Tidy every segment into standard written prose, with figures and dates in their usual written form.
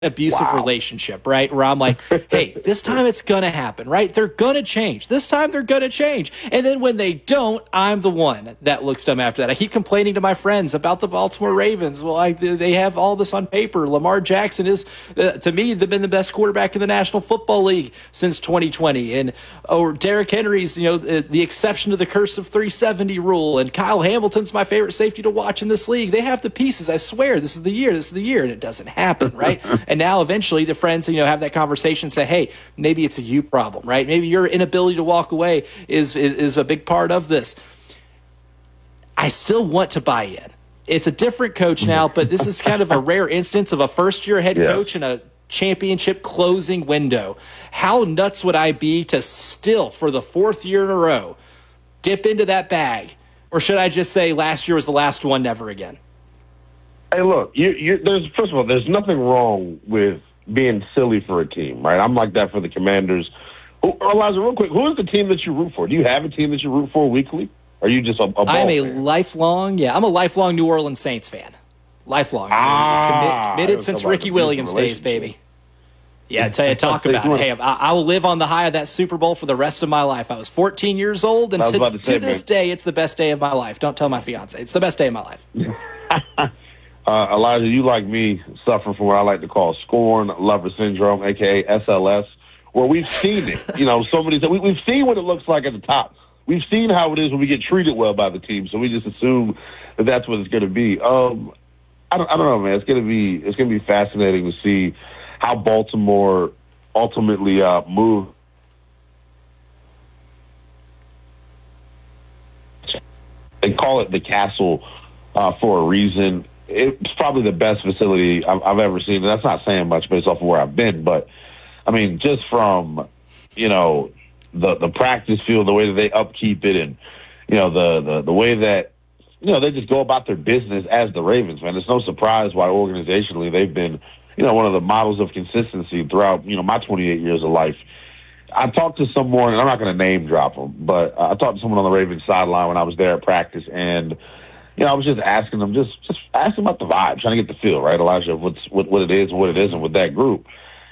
abusive relationship, right? Where I'm like, hey, this time it's going to happen, right? They're going to change. This time they're going to change. And then when they don't, I'm the one that looks dumb after that. I keep complaining to my friends about the Baltimore Ravens. Well, they have all this on paper. Lamar Jackson is, to me, been the best quarterback in the National Football League since 2020. Or Derrick Henry's, the exception to the curse of 370 rule. And Kyle Hamilton's my favorite safety to watch in this league. They have the pieces. I swear, this is the year. And it doesn't happen, right? And now eventually the friends, have that conversation and say, hey, maybe it's a you problem, right? Maybe your inability to walk away is a big part of this. I still want to buy in. It's a different coach now, but this is kind of a rare instance of a first-year head coach in a championship closing window. How nuts would I be to still, for the fourth year in a row, dip into that bag? Or should I just say last year was the last one, never again? Hey, look, first of all, there's nothing wrong with being silly for a team, right? I'm like that for the Commanders. Elijah, real quick, who is the team that you root for? Do you have a team that you root for weekly? Or are you just a ball I'm a fan? I'm a lifelong New Orleans Saints fan. Lifelong. Committed since Ricky Williams days, baby. Yeah, I tell you, talk about it. Hey, I will live on the high of that Super Bowl for the rest of my life. I was 14 years old, and to this day, it's the best day of my life. Don't tell my fiance. It's the best day of my life. Elijah, you like me suffer from what I like to call scorn lover syndrome, a.k.a. SLS, where we've seen it. So many times. We've seen what it looks like at the top. We've seen how it is when we get treated well by the team, so we just assume that that's what it's going to be. I don't know, man. It's going to be fascinating to see how Baltimore ultimately move. They call it the Castle for a reason. It's probably the best facility I've ever seen. And that's not saying much based off of where I've been, but I mean, just from the practice field, the way that they upkeep it, and the way that they just go about their business as the Ravens. Man, it's no surprise why organizationally they've been one of the models of consistency throughout my 28 years of life. I talked to someone, and I'm not going to name drop them, but I talked to someone on the Ravens sideline when I was there at practice, and I was just asking them, just asking about the vibe, trying to get the feel, right, Elijah, what it is and what it isn't with that group.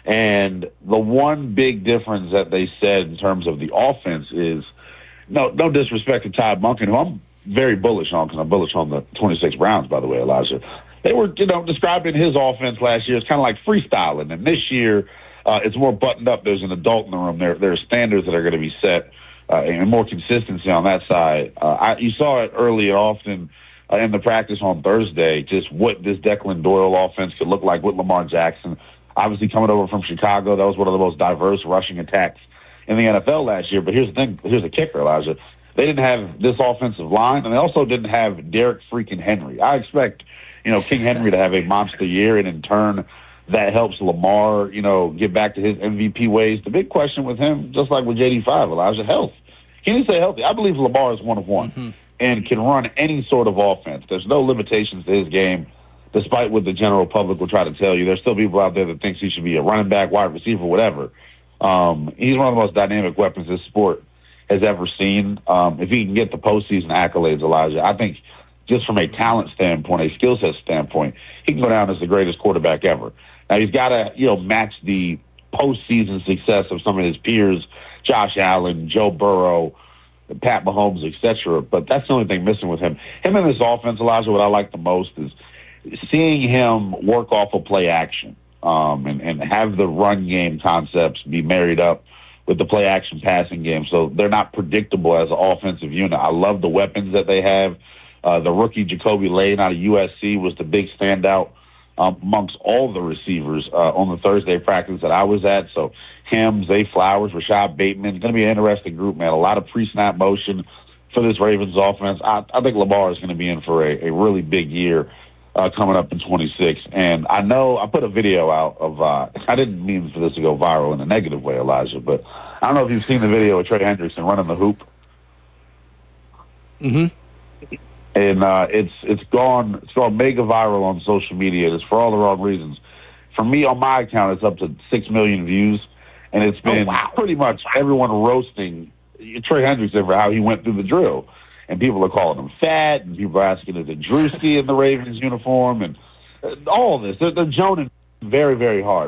And the one big difference that they said in terms of the offense is, no disrespect to Todd Monken, who I'm very bullish on, because I'm bullish on the 26 Browns, by the way, Elijah. They were, describing his offense last year as kind of like freestyling, and this year it's more buttoned up. There's an adult in the room. There are standards that are going to be set and more consistency on that side. You saw it early and often in the practice on Thursday, just what this Declan Doyle offense could look like with Lamar Jackson. Obviously, coming over from Chicago, that was one of the most diverse rushing attacks in the NFL last year. But here's the thing. Here's the kicker, Elijah. They didn't have this offensive line, and they also didn't have Derrick freaking Henry. I expect, King Henry to have a monster year, and in turn, that helps Lamar, get back to his MVP ways. The big question with him, just like with JD5, Elijah, health. He needs to stay healthy. I believe Lamar is one of one and can run any sort of offense. There's no limitations to his game, despite what the general public will try to tell you. There's still people out there that thinks he should be a running back, wide receiver, whatever. He's one of the most dynamic weapons this sport has ever seen. If he can get the postseason accolades, Elijah, I think just from a talent standpoint, a skill set standpoint, he can go down as the greatest quarterback ever. Now, he's got to, match the postseason success of some of his peers, Josh Allen, Joe Burrow, Pat Mahomes, etc. But that's the only thing missing with him. Him and his offense, Elijah, what I like the most is seeing him work off of play action and have the run game concepts be married up with the play action passing game. So they're not predictable as an offensive unit. I love the weapons that they have. The rookie Jacoby Lane out of USC was the big standout amongst all the receivers on the Thursday practice that I was at. So him, Zay Flowers, Rashad Bateman, going to be an interesting group, man. A lot of pre-snap motion for this Ravens offense. I think Lamar is going to be in for a really big year coming up in 26. And I know I put a video out of I didn't mean for this to go viral in a negative way, Elijah, but I don't know if you've seen the video of Trey Hendrickson running the hoop. Mm-hmm. And it's gone mega viral on social media. It's for all the wrong reasons. For me, on my account, it's up to 6 million views, and it's been pretty much everyone roasting Trey Hendrickson for how he went through the drill. And people are calling him fat, and people are asking, is it Drewski in the Ravens uniform, and all this. They're joning very, very hard.